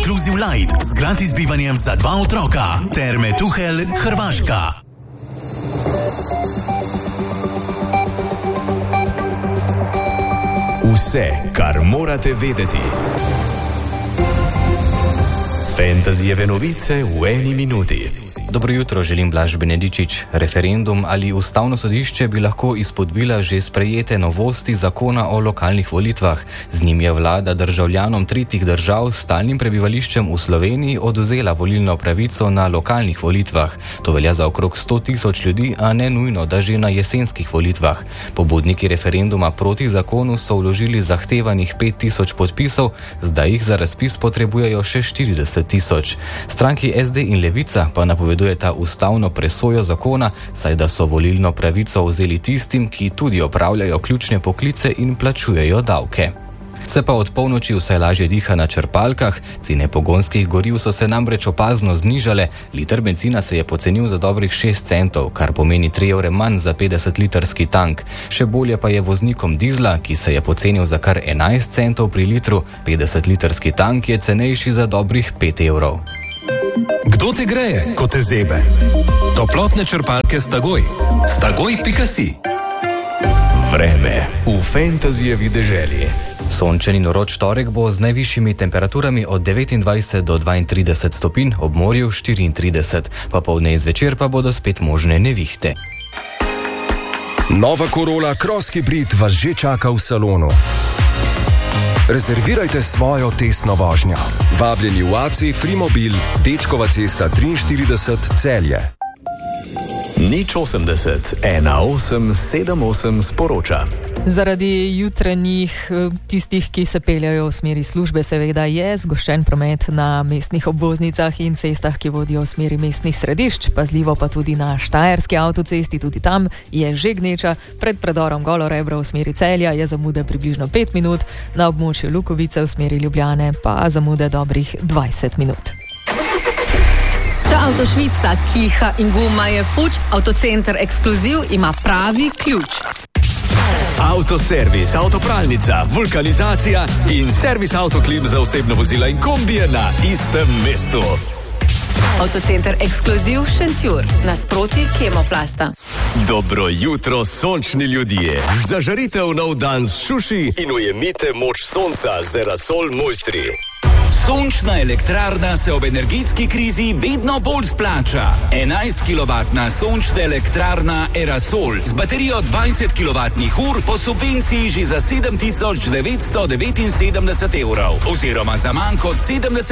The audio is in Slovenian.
Inclusive Light z gratis bivanjem za 2 otroka. Terme Tuhelj, Hrvaška. Vse, kar morate vedeti. Fantazijeve novice v 1 minuti. Dobro jutro, želim Blaž Benedičič. Referendum ali ustavno sodišče bi lahko izpodbila že sprejete novosti zakona o lokalnih volitvah. Z njim je vlada državljanom tretjih držav s stalnim prebivališčem v Sloveniji odvzela volilno pravico na lokalnih volitvah. To velja za okrog 100.000 ljudi, a ne nujno, da že na jesenskih volitvah. Pobudniki referenduma proti zakonu so vložili zahtevanih 5.000 podpisov, zdaj jih za razpis potrebujejo še 40.000. Stranki SD in Levica pa napovedujejo ta ustavno presojo zakona, saj da so volilno pravico vzeli tistim, ki tudi opravljajo ključne poklice in plačujejo davke. Se pa od polnoči vse lažje diha na črpalkah, cene pogonskih goriv so se namreč opazno znižale, liter bencina se je pocenil za dobrih 6 centov, kar pomeni 3 evre manj za 50-litrski tank. Še bolje pa je voznikom dizla, ki se je pocenil za kar 11 centov pri litru, 50-litrski tank je cenejši za dobrih 5 evrov. Kdo te greje, ko te zebe? Toplotne črpalke Stagoj. Stagoj.si. Vreme v fantazijevi deželi. Sončen in vroč torek bo z najvišjimi temperaturami od 29 do 32 stopinj, ob morju 34, popoldne in zvečer pa bodo spet možne nevihte. Nova Corolla Cross Hybrid vas že čaka v salonu. Rezervirajte svojo testno vožnjo. Vabljeni v AC Frimobil, Dečkova cesta 43, Celje. 080 1878 sporoča. Zaradi jutranjih tistih, ki se peljajo v smeri službe, seveda je zgoščen promet na mestnih obvoznicah in cestah, ki vodijo v smeri mestnih središč, pazljivo pa tudi na Štajerski avtocesti, tudi tam je že gneča. Pred predorom Golo Rebro v smeri Celja je zamude približno 5 minut, na območju Lukovice v smeri Ljubljane pa zamude dobrih 20 minut. Če avto švica, kiha in guma je fuč, Avtocenter Ekskluziv ima pravi ključ. Avtoservis, avtopralnica, vulkanizacija in servis Avtoklim za osebno vozila in kombije na istem mestu. Avtocenter Ekskluziv Šentjur, nasproti Kemoplasta. Dobro jutro, sončni ljudje. Zažarite v nov dan s šuši in ujemite moč sonca z Erasol Mojstri. Sončna elektrarna se ob energetski krizi vedno bolj splača. 11-kilovatna sončna elektrarna Erasol z baterijo 20 kWh po subvenciji že za 7.979 evrov oziroma za manj kot 70